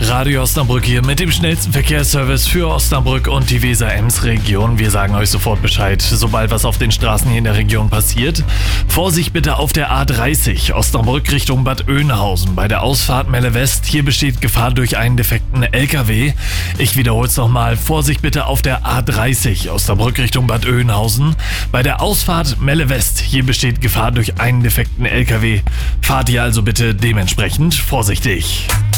Radio Osnabrück hier mit dem schnellsten Verkehrsservice für Osnabrück und die Weser-Ems-Region. Wir sagen euch sofort Bescheid, sobald was auf den Straßen hier in der Region passiert. Vorsicht bitte auf der A30 Osnabrück Richtung Bad Oeynhausen. Bei der Ausfahrt Melle West, hier besteht Gefahr durch einen defekten LKW. Ich wiederhole es nochmal, Vorsicht bitte auf der A30 Osnabrück Richtung Bad Oeynhausen. Bei der Ausfahrt Melle West, hier besteht Gefahr durch einen defekten LKW. Fahrt ihr also bitte dementsprechend vorsichtig.